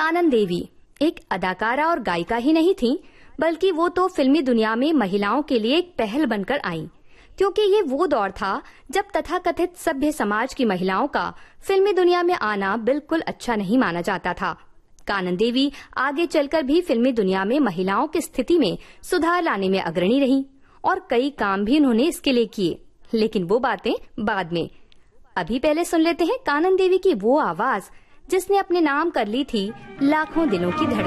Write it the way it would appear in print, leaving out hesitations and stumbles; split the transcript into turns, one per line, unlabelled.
कानन देवी एक अदाकारा और गायिका ही नहीं थीं, बल्कि वो तो फिल्मी दुनिया में महिलाओं के लिए एक पहल बनकर आईं, क्योंकि ये वो दौर था जब तथाकथित सभ्य समाज की महिलाओं का फिल्मी दुनिया में आना बिल्कुल अच्छा नहीं माना जाता था। कानन देवी आगे चलकर भी फिल्मी दुनिया में महिलाओं की स्थिति में सुधार लाने में अग्रणी रहीं और कई काम भी उन्होंने इसके लिए किए, लेकिन वो बातें बाद में। अभी पहले सुन लेते हैं कानन देवी की वो आवाज जिसने अपने नाम कर ली थी लाखों दिलों की धड़कन।